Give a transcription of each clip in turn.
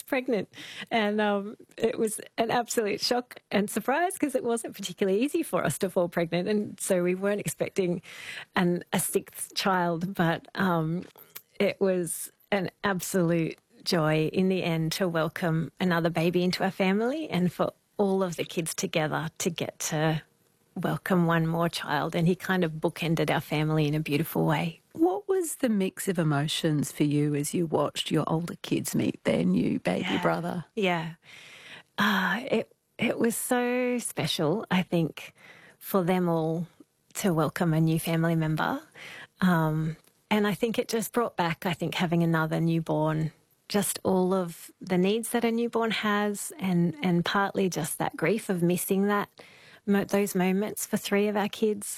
pregnant. And it was an absolute shock and surprise because it wasn't particularly easy for us to fall pregnant. And so we weren't expecting a sixth child, but it was an absolute joy in the end to welcome another baby into our family and for all of the kids together to get to welcome one more child. And he kind of bookended our family in a beautiful way. What was the mix of emotions for you as you watched your older kids meet their new baby brother? Yeah. It was so special, I think, for them all to welcome a new family member. And I think it just brought back, having another newborn, just all of the needs that a newborn has and partly just that grief of missing those moments for three of our kids.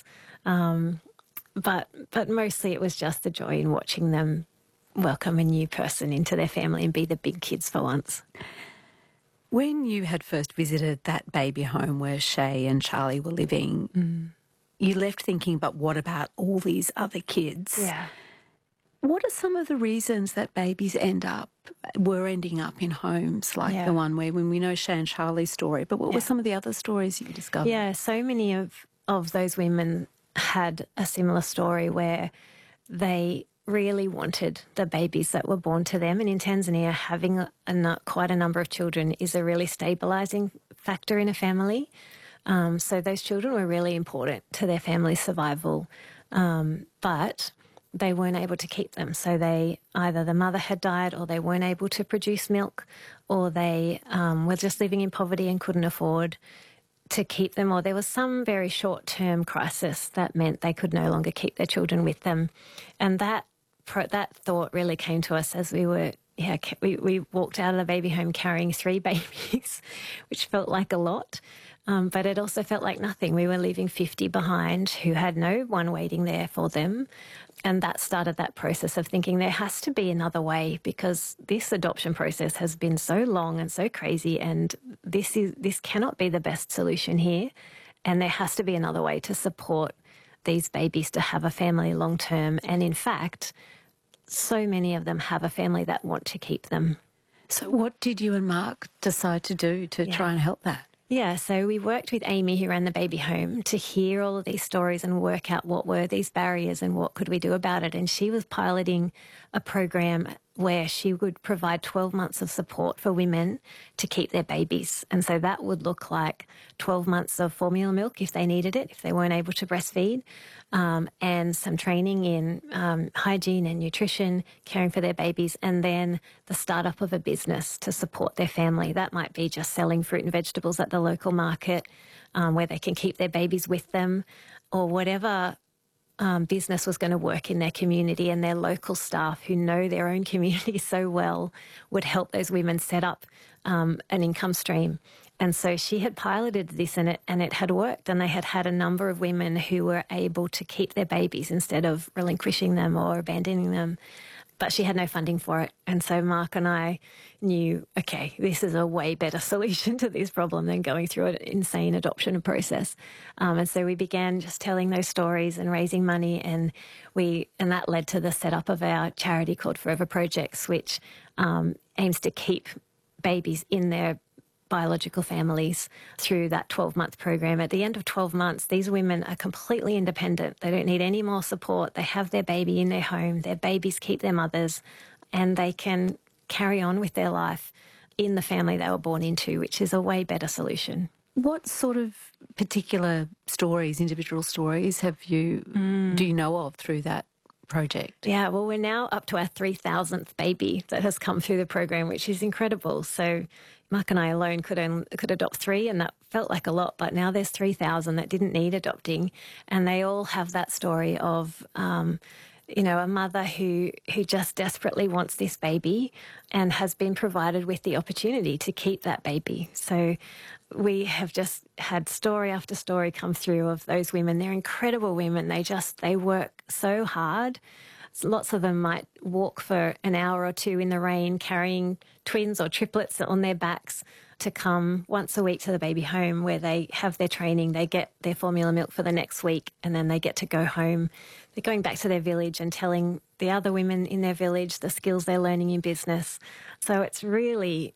But mostly it was just the joy in watching them welcome a new person into their family and be the big kids for once. When you had first visited that baby home where Shay and Charlie were living, you left thinking, but what about all these other kids? Yeah. What are some of the reasons that babies were ending up in homes like the one where, when we know Shay and Charlie's story, but what were some of the other stories you discovered? Yeah, so many of those women had a similar story where they really wanted the babies that were born to them. And in Tanzania, having quite a number of children is a really stabilising factor in a family. So those children were really important to their family's survival. But they weren't able to keep them. So either the mother had died or they weren't able to produce milk, or they were just living in poverty and couldn't afford to keep them, or there was some very short-term crisis that meant they could no longer keep their children with them. And that thought really came to us as we walked out of the baby home carrying 3 babies, which felt like a lot. But it also felt like nothing. We were leaving 50 behind who had no one waiting there for them. And that started that process of thinking there has to be another way, because this adoption process has been so long and so crazy, and this cannot be the best solution here. And there has to be another way to support these babies to have a family long term. And in fact, so many of them have a family that want to keep them. So what did you and Mark decide to do to try and help that? Yeah, so we worked with Amy, who ran the baby home, to hear all of these stories and work out what were these barriers and what could we do about it. And she was piloting a program where she would provide 12 months of support for women to keep their babies. And so that would look like 12 months of formula milk if they needed it, if they weren't able to breastfeed, and some training in hygiene and nutrition, caring for their babies, and then the startup of a business to support their family. That might be just selling fruit and vegetables at the local market where they can keep their babies with them, or whatever business was going to work in their community, and their local staff who know their own community so well would help those women set up an income stream. And so she had piloted this and it had worked, and they had had a number of women who were able to keep their babies instead of relinquishing them or abandoning them. But she had no funding for it. And so Mark and I knew, okay, this is a way better solution to this problem than going through an insane adoption process. And so we began just telling those stories and raising money, and that led to the setup of our charity called Forever Projects, which aims to keep babies in their biological families through that 12-month program. At the end of 12 months, these women are completely independent. They don't need any more support. They have their baby in their home. Their babies keep their mothers, and they can carry on with their life in the family they were born into, which is a way better solution. What sort of particular stories, individual stories, do you know of through that project? Yeah, well, we're now up to our 3,000th baby that has come through the program, which is incredible. So Mark and I alone could adopt 3, and that felt like a lot, but now there's 3,000 that didn't need adopting, and they all have that story of a mother who just desperately wants this baby and has been provided with the opportunity to keep that baby. So we have just had story after story come through of those women. They're incredible women. They work so hard. Lots of them might walk for an hour or two in the rain carrying twins or triplets on their backs to come once a week to the baby home, where they have their training, they get their formula milk for the next week, and then they get to go home. They're going back to their village and telling the other women in their village the skills they're learning in business. So it's really